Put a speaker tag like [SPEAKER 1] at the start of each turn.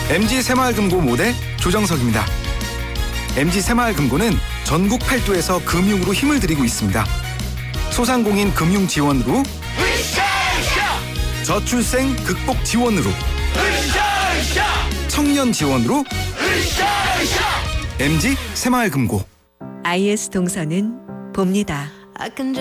[SPEAKER 1] MG 새마을금고 모대 조정석입니다. MG 새마을금고는 전국 8도에서 금융으로 힘을 들이고 있습니다. 소상공인 금융 지원으로, 저출생 극복 지원으로, 청년 지원으로, MG 새마을금고.
[SPEAKER 2] IS 동서는 봅니다.